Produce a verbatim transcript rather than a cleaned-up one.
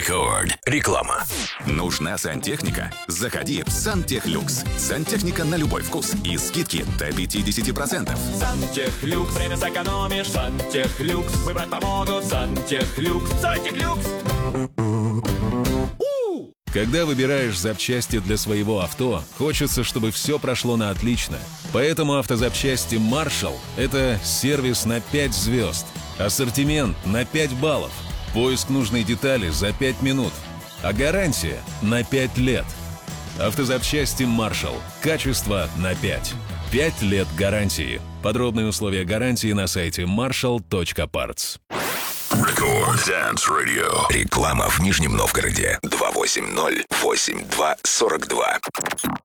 Рекорд. Реклама. Нужна сантехника? Заходи в Сантехлюкс. Сантехника на любой вкус и скидки до пятьдесят процентов. Сантехлюкс, время сэкономишь. Сантехлюкс, выбрать помогут. Сантехлюкс, Сантехлюкс. Когда выбираешь запчасти для своего авто, хочется, чтобы все прошло на отлично. Поэтому автозапчасти Marshall – это сервис на пять звезд, ассортимент на пять баллов, поиск нужной детали за пять минут, а гарантия на пять лет. Автозапчасти Marshall. Качество на пять. пять лет гарантии. Подробные условия гарантии на сайте маршалл точка партс. Рекорд Dance Radio. Реклама в Нижнем Новгороде. два восемь ноль восемь два сорок два.